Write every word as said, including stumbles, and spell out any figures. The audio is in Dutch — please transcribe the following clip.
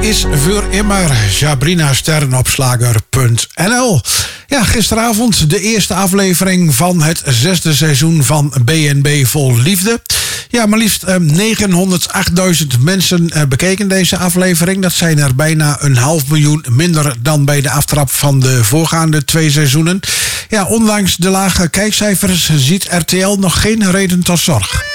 is voor immer. Sabrina Sterrenopslager punt n l. Ja, gisteravond de eerste aflevering van het zesde seizoen van B en B Vol Liefde. Ja, maar liefst eh, negenhonderdachtduizend mensen eh, bekeken deze aflevering. Dat zijn er bijna een half miljoen minder dan bij de aftrap van de voorgaande twee seizoenen. Ja, ondanks de lage kijkcijfers ziet R T L nog geen reden tot zorg.